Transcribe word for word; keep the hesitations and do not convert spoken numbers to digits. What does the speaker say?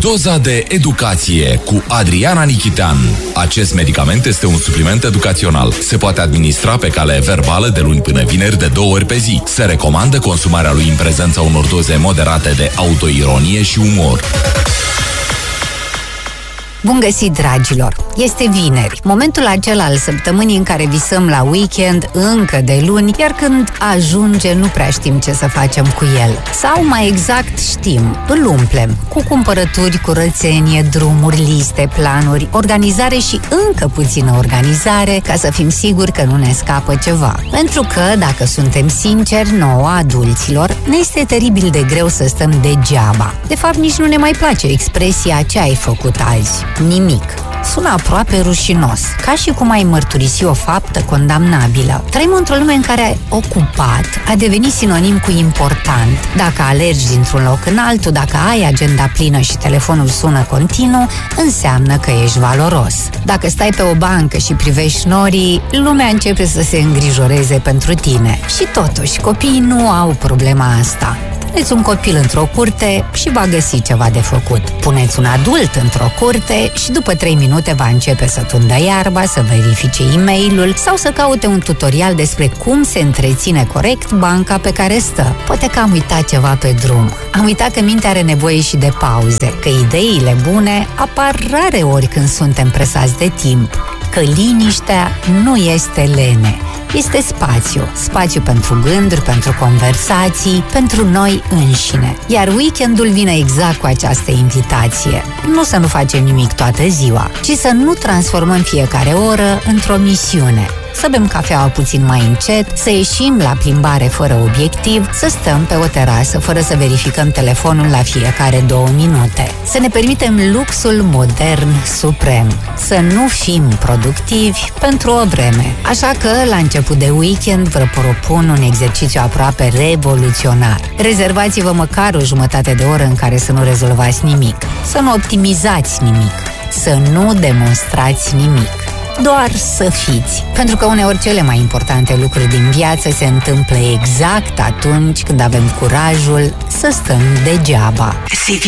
Doza de educație cu Adriana Nichitean. Acest medicament este un supliment educațional. Se poate administra pe cale verbală de luni până vineri de două ori pe zi. Se recomandă consumarea lui în prezența unor doze moderate de autoironie și umor. Bun găsit, dragilor! Este vineri, momentul acela al săptămânii în care visăm la weekend încă de luni, iar când ajunge nu prea știm ce să facem cu el. Sau mai exact știm, îl umplem cu cumpărături, curățenie, drumuri, liste, planuri, organizare și încă puțină organizare ca să fim siguri că nu ne scapă ceva. Pentru că, dacă suntem sinceri, nouă, adulților, ne este teribil de greu să stăm degeaba. De fapt, nici nu ne mai place expresia "ce ai făcut azi?" Nimic. Sună aproape rușinos, ca și cum ai mărturisi o faptă condamnabilă. Trăim într-o lume în care ocupat a devenit sinonim cu important. Dacă alergi dintr-un loc în altul, dacă ai agenda plină și telefonul sună continuu, înseamnă că ești valoros. Dacă stai pe o bancă și privești norii, lumea începe să se îngrijoreze pentru tine. Și totuși, copiii nu au problema asta. Puneți un copil într-o curte și va găsi ceva de făcut. Puneți un adult într-o curte și după trei minute va începe să tundă iarba, să verifice e-mail-ul sau să caute un tutorial despre cum se întreține corect banca pe care stă. Poate că am uitat ceva pe drum. Am uitat că mintea are nevoie și de pauze, că ideile bune apar rare ori când suntem presați de timp, că liniștea nu este lene. Este spațiu. Spațiu pentru gânduri, pentru conversații, pentru noi înșine. Iar weekendul vine exact cu această invitație. Nu să nu facem nimic toată ziua, ci să nu transformăm fiecare oră într-o misiune. Să bem cafeaua puțin mai încet, să ieșim la plimbare fără obiectiv, să stăm pe o terasă fără să verificăm telefonul la fiecare două minute. Să ne permitem luxul modern suprem. Să nu fim productivi pentru o vreme. Așa că, la început de weekend, vă propun un exercițiu aproape revoluționar. Rezervați-vă măcar o jumătate de oră în care să nu rezolvați nimic, să nu optimizați nimic, să nu demonstrați nimic. Doar să fiți. Pentru că uneori cele mai importante lucruri din viață se întâmplă exact atunci când avem curajul să stăm degeaba.